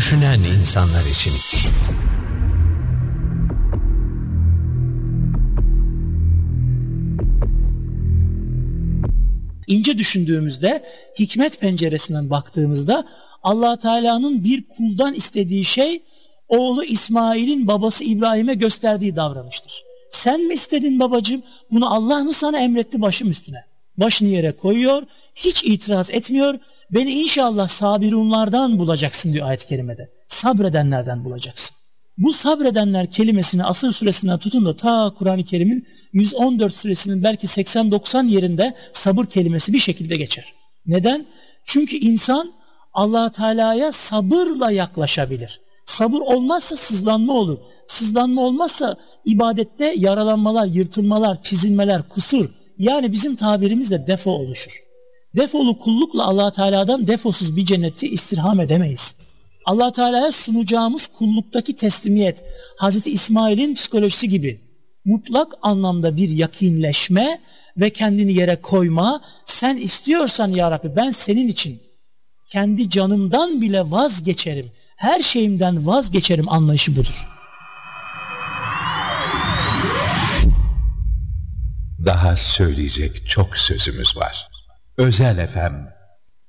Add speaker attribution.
Speaker 1: düşünen insanlar için.
Speaker 2: İnce düşündüğümüzde, hikmet penceresinden baktığımızda Allah Teala'nın bir kuldan istediği şey oğlu İsmail'in babası İbrahim'e gösterdiği davranıştır. Sen mi istedin babacığım? Bunu Allah mı sana emretti başım üstüne? Başını yere koyuyor, hiç itiraz etmiyor. Beni inşallah sabirunlardan bulacaksın diyor ayet-i kerimede. Sabredenlerden bulacaksın. Bu sabredenler kelimesini Asır suresinden tutun da ta Kur'an-ı Kerim'in 114 suresinin belki 80-90 yerinde sabır kelimesi bir şekilde geçer. Neden? Çünkü insan Allah Teala'ya sabırla yaklaşabilir. Sabır olmazsa sızlanma olur. Sızlanma olmazsa ibadette yaralanmalar, yırtılmalar, çizilmeler, kusur, yani bizim tabirimizle defo oluşur. Defolu kullukla Allah Teala'dan defosuz bir cenneti istirham edemeyiz. Allah Teala'ya sunacağımız kulluktaki teslimiyet, Hazreti İsmail'in psikolojisi gibi mutlak anlamda bir yakinleşme ve kendini yere koyma. Sen istiyorsan ya Rabbi ben senin için kendi canımdan bile vazgeçerim, her şeyimden vazgeçerim anlayışı budur.
Speaker 1: Daha söyleyecek çok sözümüz var. Özel FM